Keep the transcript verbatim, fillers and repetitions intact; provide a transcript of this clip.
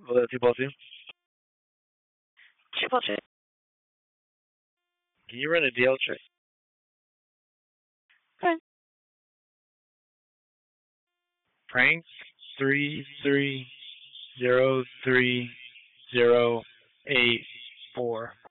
Uh, two plus two. Triple check. Can you run a D L check? Okay. Prank three three zero three zero eight four.